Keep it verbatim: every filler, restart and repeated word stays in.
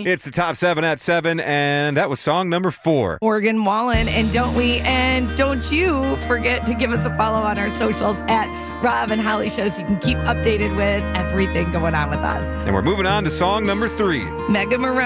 Holly. It's the top seven at seven, and that was song number four. Morgan Wallen. And don't we, and don't you forget to give us a follow on our socials at Rob and Holly Show so you can keep updated with everything going on with us. And we're moving on to song number three. Mega Maroney.